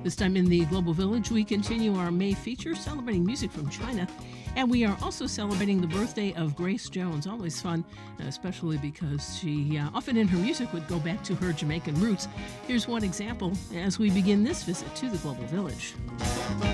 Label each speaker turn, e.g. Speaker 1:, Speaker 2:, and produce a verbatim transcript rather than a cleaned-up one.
Speaker 1: This time in the Global Village, we continue our May feature celebrating music from China. And we are also celebrating the birthday of Grace Jones. Always fun, especially because she uh, often in her music would go back to her Jamaican roots. Here's one example as we begin this visit to the Global Village.